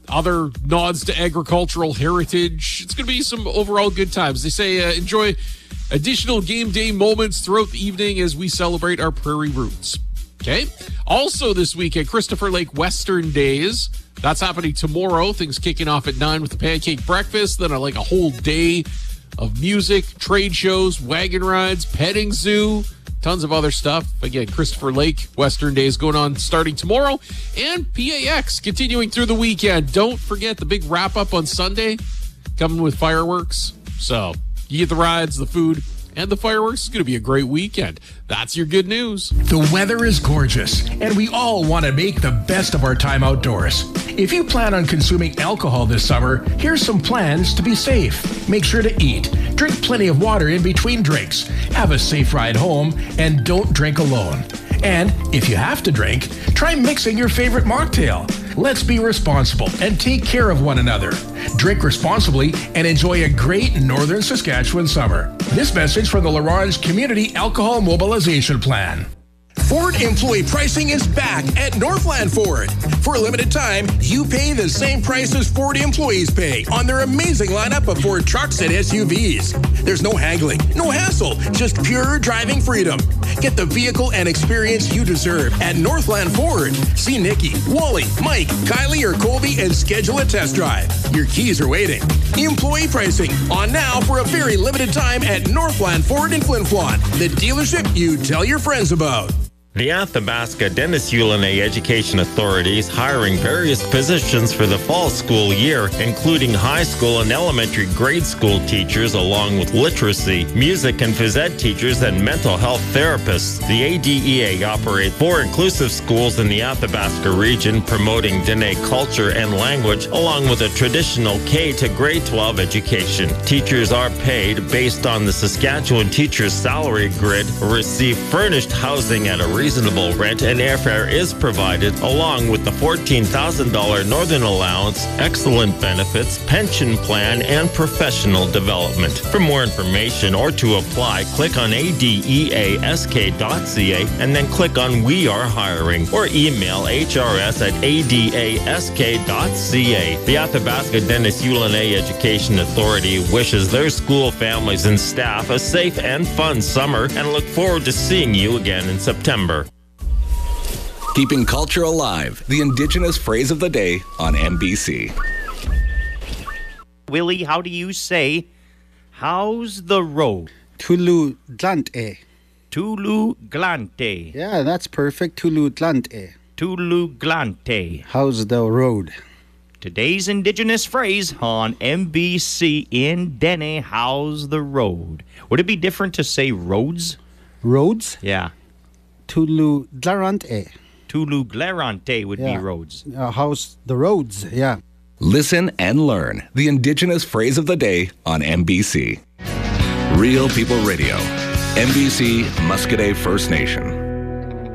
other nods to agricultural heritage. It's going to be some overall good times. They say enjoy additional game day moments throughout the evening as we celebrate our prairie roots. Okay. Also this weekend, Christopher Lake Western Days. That's happening tomorrow. Things kicking off at 9 with the pancake breakfast. Then a whole day of music, trade shows, wagon rides, petting zoo, tons of other stuff. Again, Christopher Lake Western Days going on starting tomorrow. And PAX continuing through the weekend. Don't forget the big wrap-up on Sunday coming with fireworks. So you get the rides, the food, and the fireworks. It's going to be a great weekend. That's your good news. The weather is gorgeous, and we all want to make the best of our time outdoors. If you plan on consuming alcohol this summer, here's some plans to be safe. Make sure to eat. Drink plenty of water in between drinks. Have a safe ride home, and don't drink alone. And if you have to drink, try mixing your favorite mocktail. Let's be responsible and take care of one another. Drink responsibly and enjoy a great Northern Saskatchewan summer. This message from the Laurens Community Alcohol Mobilization Plan. Ford employee pricing is back at Northland Ford. For a limited time, you pay the same price as Ford employees pay on their amazing lineup of Ford trucks and SUVs. There's no haggling, no hassle, just pure driving freedom. Get the vehicle and experience you deserve at Northland Ford. See Nikki, Wally, Mike, Kylie, or Colby and schedule a test drive. Your keys are waiting. Employee pricing on now for a very limited time at Northland Ford in Flin Flon, the dealership you tell your friends about. The Athabasca Dennis Ulanay Education Authority is hiring various positions for the fall school year, including high school and elementary grade school teachers, along with literacy, music and phys ed teachers, and mental health therapists. The ADEA operates 4 inclusive schools in the Athabasca region, promoting Dene culture and language, along with a traditional K to grade 12 education. Teachers are paid based on the Saskatchewan Teachers Salary Grid, receive furnished housing at a reasonable rent, and airfare is provided, along with the $14,000 Northern Allowance, excellent benefits, pension plan, and professional development. For more information or to apply, click on adeask.ca and then click on We Are Hiring, or email hrs@adask.ca. The Athabasca Dennis Ulanay Education Authority wishes their school families and staff a safe and fun summer and look forward to seeing you again in September. Keeping culture alive, the Indigenous phrase of the day on MBC. Willie, how do you say, how's the road? Tulu Dlante. Tulu Glante. Yeah, that's perfect. Tulu Dlante. Tulu Glante. How's the road? Today's Indigenous phrase on MBC in Dene, how's the road? Would it be different to say roads? Roads? Yeah. Tulu Dlarante. Tulu Glarante would be roads. How's the roads? Yeah. Listen and learn the Indigenous phrase of the day on MBC. Real People Radio. MBC Muscadet First Nation.